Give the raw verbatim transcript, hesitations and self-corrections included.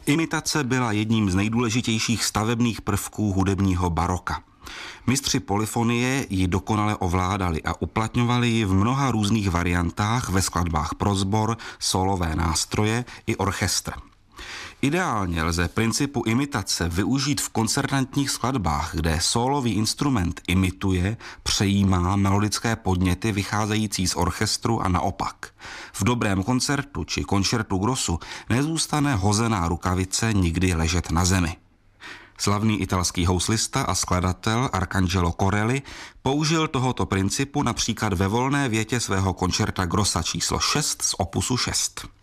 Imitace byla jedním z nejdůležitějších stavebních prvků hudebního baroka. Mistři polyfonie ji dokonale ovládali a uplatňovali ji v mnoha různých variantách ve skladbách pro sbor, solové nástroje i orchestr. Ideálně lze principu imitace využít v koncertantních skladbách, kde sólový instrument imituje, přejímá melodické podněty vycházející z orchestru a naopak. V dobrém koncertu či koncertu grossu nezůstane hozená rukavice nikdy ležet na zemi. Slavný italský houslista a skladatel Arcangelo Corelli použil tohoto principu například ve volné větě svého koncerta grossa číslo šest z opusu šest.